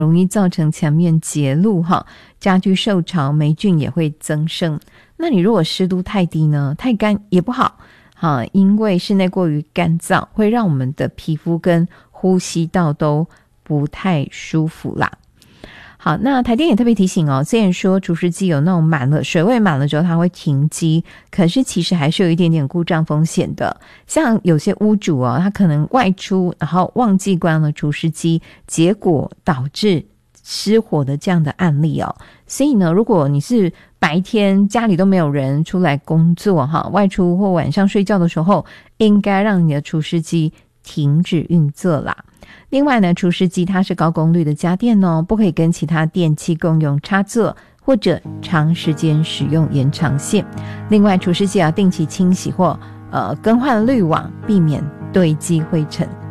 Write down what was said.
容易造成墙面结露家居受潮，霉菌也会增生。那你如果湿度太低呢，太干也不好因为室内过于干燥，会让我们的皮肤跟呼吸道都不太舒服啦。好，那台电也特别提醒虽然说除湿机有那种水位满了之后它会停机，可是其实还是有一点点故障风险的。像有些屋主他可能外出然后忘记关了除湿机，结果导致失火的这样的案例所以呢，如果你是白天家里都没有人出来工作外出或晚上睡觉的时候，应该让你的除湿机停止运作啦。另外呢，除湿机它是高功率的家电不可以跟其他电器共用插座或者长时间使用延长线。另外除湿机要定期清洗或更换滤网，避免堆积灰尘。